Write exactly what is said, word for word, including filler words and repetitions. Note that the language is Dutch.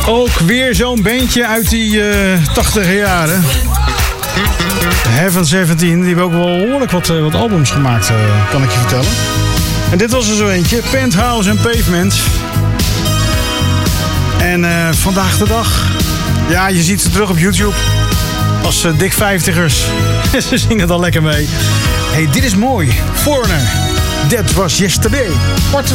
Ook weer zo'n bandje uit die uh, tachtiger jaren. Heaven zeventien, die hebben ook wel behoorlijk wat, uh, wat albums gemaakt, uh, kan ik je vertellen. En dit was er zo eentje, Penthouse en Pavement. En uh, vandaag de dag, ja, je ziet ze terug op YouTube. Als uh, dik vijftigers. Ze zingen dan lekker mee. Hey, dit is mooi. Foreigner. That was yesterday. Kwart